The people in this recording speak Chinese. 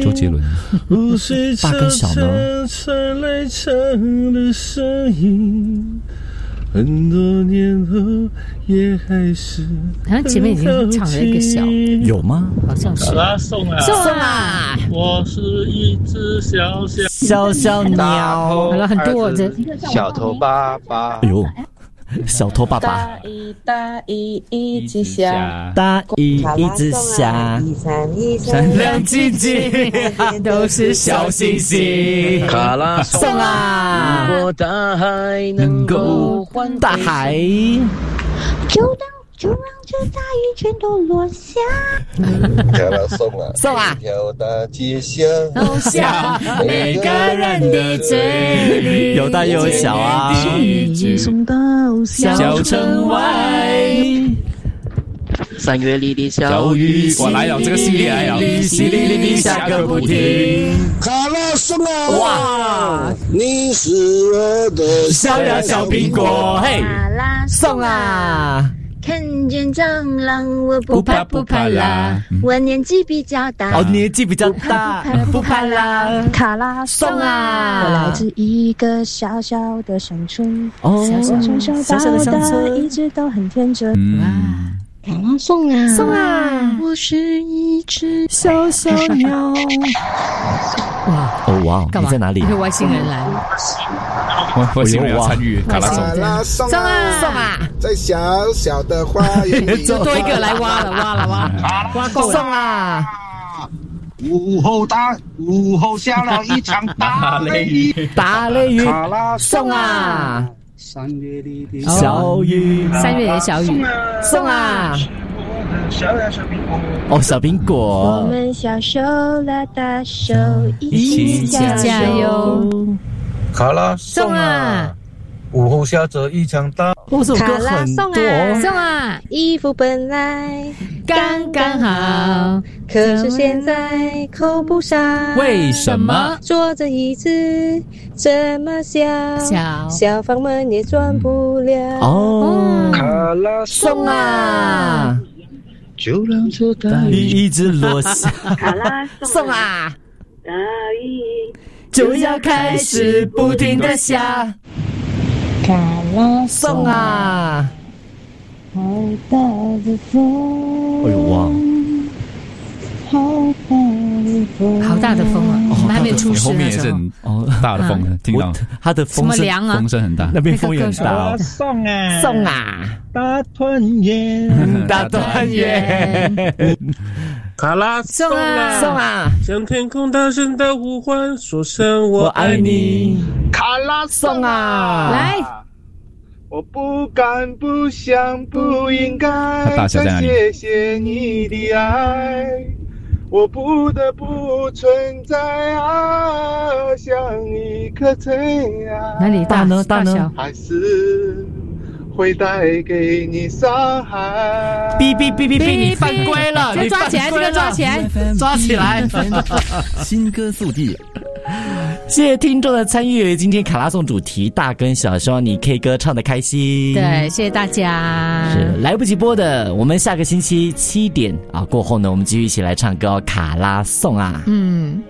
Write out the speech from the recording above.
周杰伦。 大跟小呢？ 传来唱的声音，很多年后也还是。 好像前面已经唱了一个小， 有吗？ 好像是。 好啦，送啊！ 送啊！ 我是一只小小鸟。 好了，很多这小头爸爸。 哎呦，小头爸爸。 大一一直下， 大一一直下，闪亮晶晶，都是小星星。 卡拉送啊！ 如果大海能够换大海， 就让这大雨全都落下。 卡拉送啊， 送啊！ 一条大街小， 每个人的嘴里有大又有小啊。 送到小城外。 3月里的小雨， 我来了，这个系列来了， 淅沥沥沥下个不停。 卡拉送啊！ 哇， 你是我的小呀小苹果，嘿，送啊！ 看见蟑螂我不怕不怕啦， 我年纪比较大， 哦，年纪比较大，不怕啦。 卡拉送啊！ 我来自一个小小的乡村， 哦， 从小到大一直都很天真。卡拉送啊！ 送啊！ 我是一只小小鸟。 哇哦哇，你在哪里？ 有外星人来， 外星人要参与卡拉送。 卡拉送送啊！ 在小小的花园里， 多一个来挖够了。 送啊！ 午后下了一场大雷雨， 大雷雨， 卡拉送啊 ！3月里的小雨 ，3月的小雨， 送啊！ 小苹果， 哦，小苹果， 我们小手拉大手， 一起加油！ 卡拉送啊！ 午后下着一场大。 这首歌很多送啊！ 衣服本来刚刚好， 可是现在扣不上。 为什么？ 坐着椅子这么小，小房门也转不了。 哦， 卡拉送啊！ 就让这大雨雨一直落下。 卡拉送啊！ 大雨就要开始不停的下。 卡拉送啊！ 好大的风， 哎呦哇！ 好大的风啊！我们还没出事后面也是很大的风，听到它的风声凉啊， 风声很大， 那边风也很大。 送啊！ 送啊！ 大团圆， 大团圆。 卡拉送啊！ 送啊！ 向天空大声的呼唤，说声我爱你。 卡拉送啊！ 来， 我不敢、不想、不应该再谢谢你的爱，我不得不存在啊，像一颗尘埃。 哪里大呢？大小还是会带给你伤害。 哔哔哔哔哔，你犯规了！ 这抓起来，这个抓起来， 抓起来！ 新歌速递。 谢谢听众的参与，今天卡拉颂主题大跟小，希望你 K 歌唱得开心。 对，谢谢大家。 是来不及播的，我们下个星期7点过后呢，我们继续一起来唱歌卡拉颂啊。